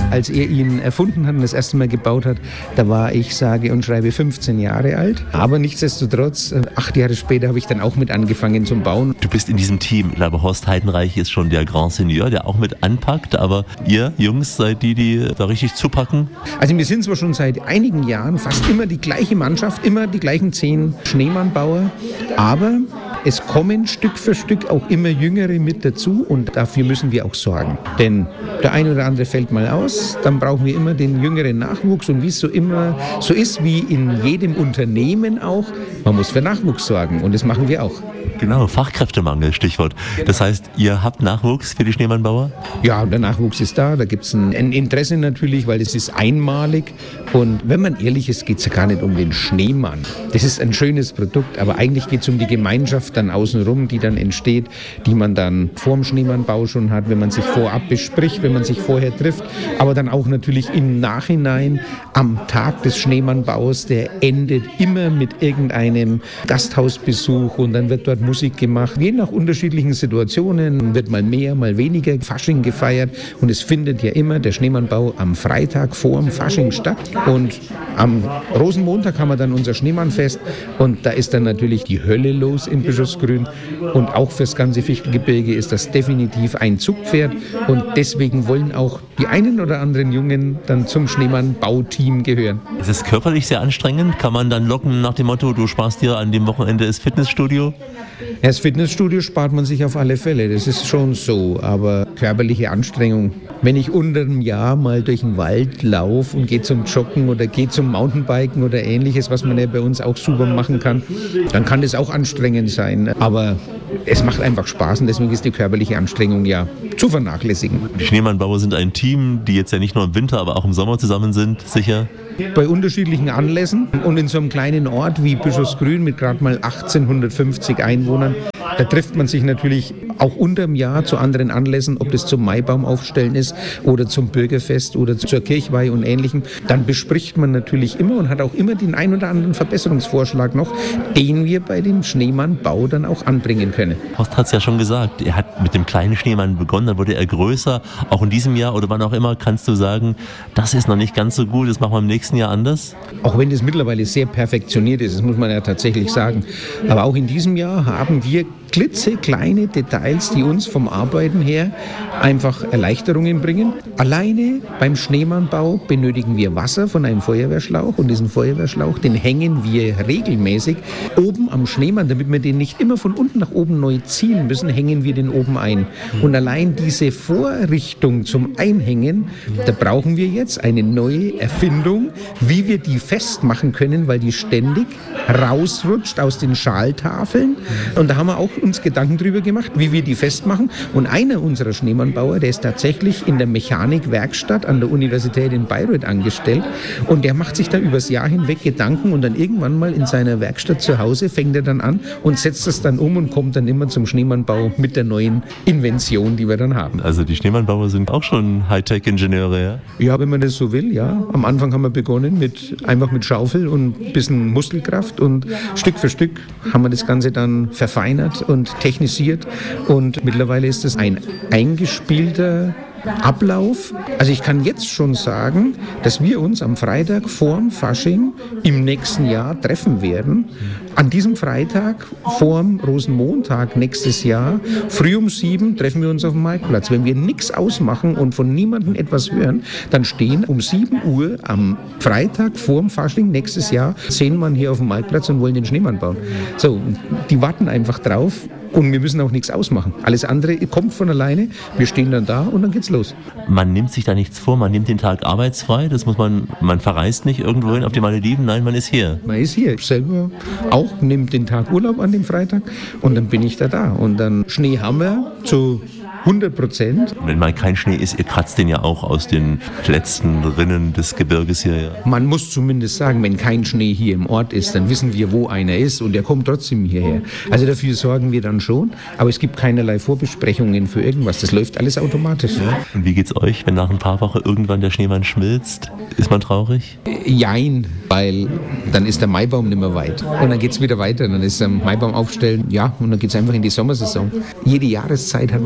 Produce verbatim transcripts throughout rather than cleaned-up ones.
Als er ihn erfunden hat und das erste Mal gebaut hat, da war ich, sage und schreibe, fünfzehn Jahre alt. Aber nichtsdestotrotz, acht Jahre später habe ich dann auch mit angefangen zum Bauen. Du bist in diesem Team. Ich glaube, Horst Heidenreich ist schon der Grand Senior, der auch mit anpackt. Aber ihr Jungs seid die, die da richtig zupacken? Also wir sind zwar schon seit einigen Jahren fast immer die gleiche Mannschaft, immer die gleichen zehn Schneemannbauer. Aber es kommen Stück für Stück auch immer Jüngere mit dazu und dafür müssen wir auch sorgen. Denn der eine oder andere fällt mal aus, dann brauchen wir immer den jüngeren Nachwuchs und wie es so immer so ist, wie in jedem Unternehmen auch, man muss für Nachwuchs sorgen und das machen wir auch. Genau, Fachkräftemangel, Stichwort. Das heißt, ihr habt Nachwuchs für die Schneemannbauer? Ja, der Nachwuchs ist da, da gibt es ein, ein Interesse natürlich, weil es ist einmalig und wenn man ehrlich ist, geht es ja gar nicht um den Schneemann. Das ist ein schönes Produkt, aber eigentlich geht es um die Gemeinschaft dann außenrum, die dann entsteht, die man dann vorm Schneemannbau schon hat, wenn man sich vorab bespricht, wenn man sich vorher trifft, aber dann auch natürlich im Nachhinein am Tag des Schneemannbaus, der endet immer mit irgendeinem Gasthausbesuch und dann wird dort Musik gemacht. Je nach unterschiedlichen Situationen wird mal mehr, mal weniger Fasching gefeiert und es findet ja immer der Schneemannbau am Freitag vor dem Fasching statt und am Rosenmontag haben wir dann unser Schneemannfest und da ist dann natürlich die Hölle los in Bischofsgrün und auch fürs ganze Fichtelgebirge ist das definitiv ein Zugpferd und deswegen wollen auch die einen oder anderen Jungen dann zum Schneemannbauteam gehören. Es ist körperlich sehr anstrengend. Kann man dann locken nach dem Motto, du sparst dir an dem Wochenende das Fitnessstudio? Das Fitnessstudio spart man sich auf alle Fälle, das ist schon so, aber körperliche Anstrengung. Wenn ich unter einem Jahr mal durch den Wald laufe und gehe zum Joggen oder gehe zum Mountainbiken oder ähnliches, was man ja bei uns auch super machen kann, dann kann das auch anstrengend sein. Aber es macht einfach Spaß und deswegen ist die körperliche Anstrengung ja zu vernachlässigen. Die Schneemannbauer sind ein Team, die jetzt ja nicht nur im Winter, aber auch im Sommer zusammen sind, sicher? Bei unterschiedlichen Anlässen und in so einem kleinen Ort wie Bischofsgrün mit gerade mal achtzehnhundertfünfzig Einwohnern, da trifft man sich natürlich auch unterm Jahr zu anderen Anlässen, ob das zum Maibaum aufstellen ist oder zum Bürgerfest oder zur Kirchweih und Ähnlichem. Dann bespricht man natürlich immer und hat auch immer den ein oder anderen Verbesserungsvorschlag noch, den wir bei dem Schneemannbau dann auch anbringen können. Horst hat es ja schon gesagt, er hat mit dem kleinen Schneemann begonnen, dann wurde er größer. Auch in diesem Jahr oder wann auch immer kannst du sagen, das ist noch nicht ganz so gut, das machen wir im nächsten Jahr anders? Auch wenn das mittlerweile sehr perfektioniert ist, das muss man ja tatsächlich sagen. Aber auch in diesem Jahr haben wir klitzekleine Details, die uns vom Arbeiten her einfach Erleichterungen bringen. Alleine beim Schneemannbau benötigen wir Wasser von einem Feuerwehrschlauch und diesen Feuerwehrschlauch, den hängen wir regelmäßig oben am Schneemann, damit wir den nicht immer von unten nach oben neu ziehen müssen, hängen wir den oben ein. Und allein diese Vorrichtung zum Einhängen, da brauchen wir jetzt eine neue Erfindung, wie wir die festmachen können, weil die ständig rausrutscht aus den Schaltafeln. Und da haben wir auch uns Gedanken drüber gemacht, wie wir die festmachen. Und einer unserer Schneemannbauer, der ist tatsächlich in der Mechanikwerkstatt an der Universität in Bayreuth angestellt und der macht sich da übers Jahr hinweg Gedanken und dann irgendwann mal in seiner Werkstatt zu Hause fängt er dann an und setzt das dann um und kommt dann immer zum Schneemannbau mit der neuen Invention, die wir dann haben. Also die Schneemannbauer sind auch schon Hightech-Ingenieure, ja? Ja, wenn man das so will, ja. Am Anfang haben wir begonnen mit einfach mit Schaufel und ein bisschen Muskelkraft und Stück für Stück haben wir das Ganze dann verfeinert und technisiert und mittlerweile ist es ein eingespielter Ablauf. Also ich kann jetzt schon sagen, dass wir uns am Freitag vorm Fasching im nächsten Jahr treffen werden. An diesem Freitag vorm Rosenmontag nächstes Jahr, früh um sieben, treffen wir uns auf dem Marktplatz. Wenn wir nichts ausmachen und von niemandem etwas hören, dann stehen um sieben Uhr am Freitag vorm Fasching nächstes Jahr zehn Mann hier auf dem Marktplatz und wollen den Schneemann bauen. So, die warten einfach drauf. Und wir müssen auch nichts ausmachen. Alles andere kommt von alleine. Wir stehen dann da und dann geht's los. Man nimmt sich da nichts vor, man nimmt den Tag arbeitsfrei. Das muss man, man verreist nicht irgendwohin auf die Malediven. Nein, man ist hier. Man ist hier. Ich selber auch nimmt den Tag Urlaub an dem Freitag und dann bin ich da da. Und dann Schnee haben wir zu hundert Prozent. Wenn mal kein Schnee ist, ihr kratzt den ja auch aus den letzten Rinnen des Gebirges hier. Ja. Man muss zumindest sagen, wenn kein Schnee hier im Ort ist, dann wissen wir, wo einer ist und der kommt trotzdem hierher. Also dafür sorgen wir dann schon, aber es gibt keinerlei Vorbesprechungen für irgendwas. Das läuft alles automatisch. Ja. Und wie geht's euch, wenn nach ein paar Wochen irgendwann der Schneemann schmilzt? Ist man traurig? Jein, weil dann ist der Maibaum nicht mehr weit. Und dann geht's wieder weiter. Dann ist der Maibaum aufstellen, ja, und dann geht's einfach in die Sommersaison. Jede Jahreszeit hat was Schönes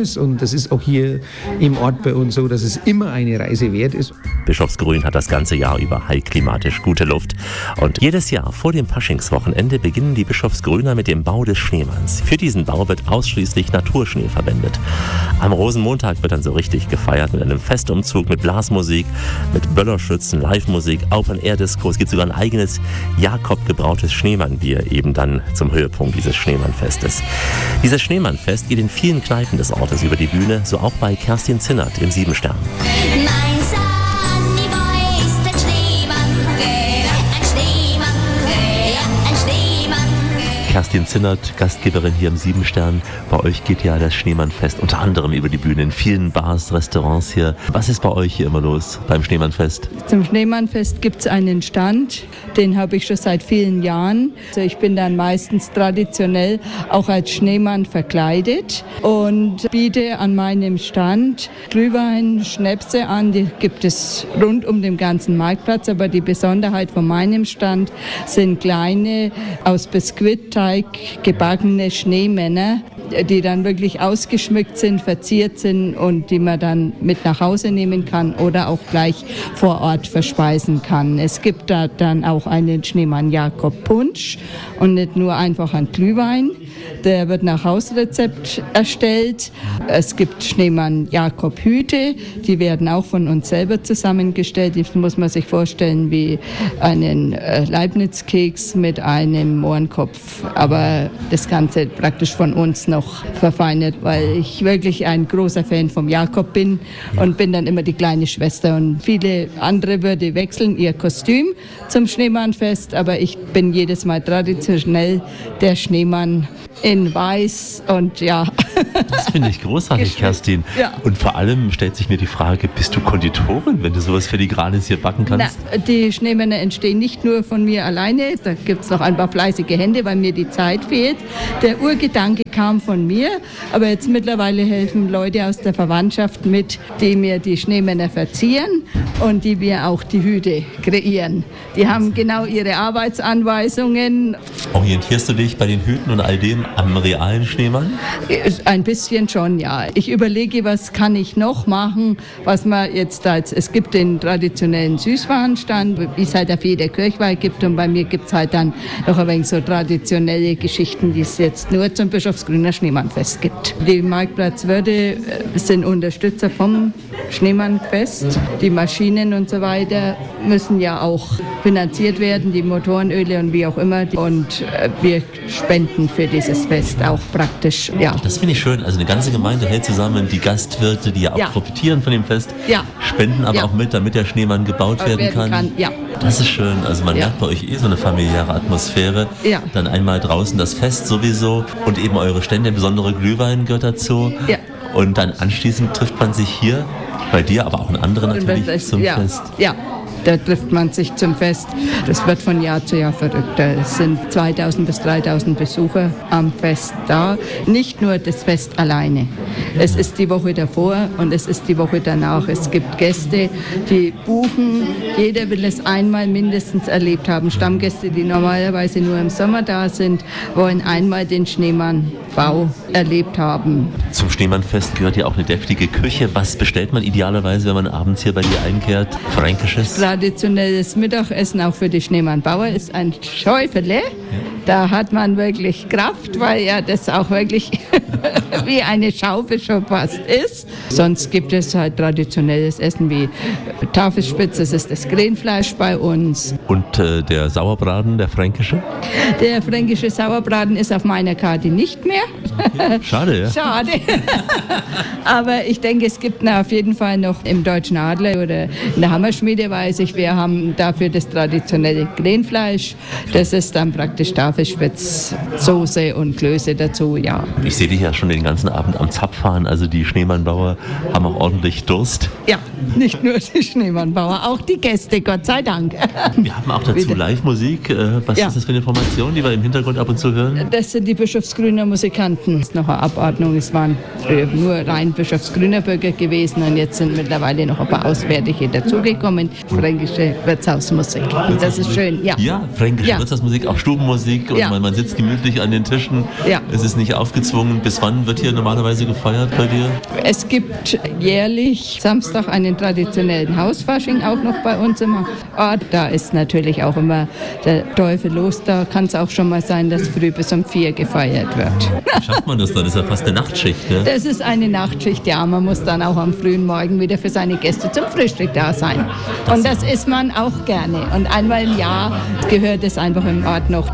Erlebnis und das ist auch hier im Ort bei uns so, dass es immer eine Reise wert ist. Bischofsgrün hat das ganze Jahr über heilklimatisch gute Luft. Und jedes Jahr vor dem Faschingswochenende beginnen die Bischofsgrüner mit dem Bau des Schneemanns. Für diesen Bau wird ausschließlich Naturschnee verwendet. Am Rosenmontag wird dann so richtig gefeiert mit einem Festumzug, mit Blasmusik, mit Böllerschützen, Live-Musik, Open-Air-Disco. Es gibt sogar ein eigenes Jakob gebrautes Schneemannbier eben dann zum Höhepunkt dieses Schneemannfestes. Dieses Schneemannfest geht in vielen Kneipen des Ortes über die Bühne, so auch bei Kerstin Zinnert im Siebenstern. Kerstin Zinnert, Gastgeberin hier im Siebenstern. Bei euch geht ja das Schneemannfest unter anderem über die Bühne in vielen Bars, Restaurants hier. Was ist bei euch hier immer los beim Schneemannfest? Zum Schneemannfest gibt es einen Stand, den habe ich schon seit vielen Jahren. Also ich bin dann meistens traditionell auch als Schneemann verkleidet und biete an meinem Stand Glühwein, Schnäpse an. Die gibt es rund um den ganzen Marktplatz, aber die Besonderheit von meinem Stand sind kleine aus Biskuitteig gebackene Schneemänner, die dann wirklich ausgeschmückt sind, verziert sind und die man dann mit nach Hause nehmen kann oder auch gleich vor Ort verspeisen kann. Es gibt da dann auch einen Schneemann Jakob Punsch und nicht nur einfach einen Glühwein. Der wird nach Hausrezept erstellt. Es gibt Schneemann Jakob Hüte, die werden auch von uns selber zusammengestellt. Das muss man sich vorstellen wie einen Leibniz-Keks mit einem Mohrenkopf. Aber das Ganze praktisch von uns noch verfeinert, weil ich wirklich ein großer Fan vom Jakob bin und bin dann immer die kleine Schwester. Und viele andere Würde wechseln ihr Kostüm zum Schneemannfest, aber ich bin jedes Mal traditionell der Schneemann in weiß und ja. Das finde ich großartig, Kerstin. Ja. Und vor allem stellt sich mir die Frage, bist du Konditorin, wenn du sowas Filigranes hier backen kannst? Na, die Schneemänner entstehen nicht nur von mir alleine, da gibt es noch ein paar fleißige Hände, weil mir die Zeit fehlt. Der Urgedanke kam von mir, aber jetzt mittlerweile helfen Leute aus der Verwandtschaft mit, die mir die Schneemänner verzieren und die mir auch die Hüte kreieren. Die haben genau ihre Arbeitsanweisungen. Orientierst du dich bei den Hüten und all dem am realen Schneemann? Ein bisschen schon, ja. Ich überlege, was kann ich noch machen, was man jetzt da jetzt, es gibt den traditionellen Süßwarenstand, wie es halt auf jeder Kirchweih gibt und bei mir gibt es halt dann noch ein wenig so traditionelle Geschichten, die es jetzt nur zum Bischofsgrüner Schneemannfest gibt. Die Marktplatzwirte sind Unterstützer vom Schneemannfest. Die Maschinen und so weiter müssen ja auch finanziert werden, die Motorenöle und wie auch immer. Und wir spenden für dieses Fest auch praktisch, ja. Das finde ich schön. Also eine ganze Gemeinde hält zusammen, die Gastwirte, die ja auch ja. profitieren von dem Fest, ja. spenden aber ja. auch mit, damit der Schneemann gebaut werden, werden kann. kann. Ja. Das ist schön. Also man ja. merkt bei euch eh so eine familiäre Atmosphäre. Ja. Dann einmal draußen das Fest sowieso und eben eure Stände, besondere Glühwein gehört dazu. Ja. Und dann anschließend trifft man sich hier bei dir, aber auch in anderen natürlich das, zum ja. Fest. Ja. Da trifft man sich zum Fest. Das wird von Jahr zu Jahr verrückter. Es sind zweitausend bis dreitausend Besucher am Fest da. Nicht nur das Fest alleine. Es ist die Woche davor und es ist die Woche danach. Es gibt Gäste, die buchen. Jeder will es einmal mindestens erlebt haben. Stammgäste, die normalerweise nur im Sommer da sind, wollen einmal den Schneemannbau erlebt haben. Zum Schneemannfest gehört ja auch eine deftige Küche. Was bestellt man idealerweise, wenn man abends hier bei dir einkehrt? Fränkisches? Traditionelles Mittagessen auch für die Schneemannbauer ist ein Schäufele. Ja. Da hat man wirklich Kraft, weil ja das auch wirklich wie eine Schaufel schon fast ist. Sonst gibt es halt traditionelles Essen wie Tafelspitze, das ist das Krähenfleisch bei uns. Und äh, der Sauerbraten, der fränkische? Der fränkische Sauerbraten ist auf meiner Karte nicht mehr. Okay. Schade, ja? Schade. Aber ich denke, es gibt na, auf jeden Fall noch im Deutschen Adler oder in der Hammerschmiede, weiß ich, wir haben dafür das traditionelle Krähenfleisch. Das ist dann praktisch Tafelspitz, Soße und Klöße dazu, ja. Ich sehe dich ja schon den ganzen Abend am Zapf fahren, also die Schneemannbauer haben auch ordentlich Durst. Ja, nicht nur die Schneemannbauer, auch die Gäste, Gott sei Dank. Wir haben auch dazu Live-Musik. Was ja. ist das für eine Formation, die wir im Hintergrund ab und zu hören? Das sind die Bischofsgrüner Musikanten. Das ist noch eine Abordnung. Es waren früher nur rein Bischofsgrüner Bürger gewesen und jetzt sind mittlerweile noch ein paar Auswärtige dazugekommen. Fränkische Wirtshausmusik. Und das ist schön, ja. Ja, fränkische ja. Wirtshausmusik, auch Stubenmusik und ja. man, man sitzt gemütlich an den Tischen. Ja. Es ist nicht aufgezwungen. Bis wann wird wird hier normalerweise gefeiert bei dir? Es gibt jährlich Samstag einen traditionellen Hausfasching auch noch bei uns im Ort. Da ist natürlich auch immer der Teufel los. Da kann es auch schon mal sein, dass früh bis um vier gefeiert wird. Wie schafft man das dann? Das ist ja fast eine Nachtschicht, ne? Das ist eine Nachtschicht, ja. Man muss dann auch am frühen Morgen wieder für seine Gäste zum Frühstück da sein. Und das isst man auch gerne. Und einmal im Jahr gehört es einfach im Ort noch